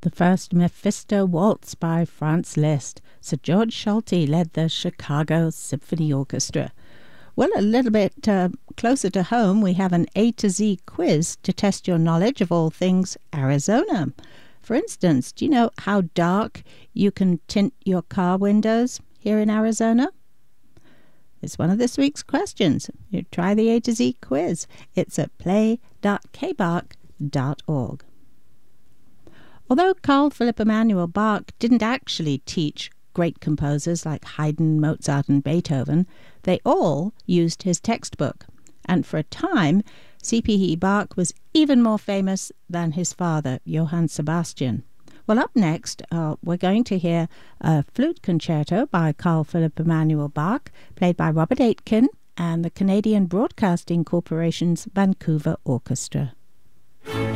The first Mephisto Waltz by Franz Liszt. Sir George Solti led the Chicago Symphony Orchestra. Well, a little bit closer to home, we have an A to Z quiz to test your knowledge of all things Arizona. For instance, do you know how dark you can tint your car windows here in Arizona? It's one of this week's questions. You try the A to Z quiz. It's at play.kbach.org. Although Carl Philipp Emanuel Bach didn't actually teach great composers like Haydn, Mozart, and Beethoven, they all used his textbook. And for a time, C.P.E. Bach was even more famous than his father, Johann Sebastian. Well, up next, we're going to hear a flute concerto by Carl Philipp Emanuel Bach, played by Robert Aitken and the Canadian Broadcasting Corporation's Vancouver Orchestra.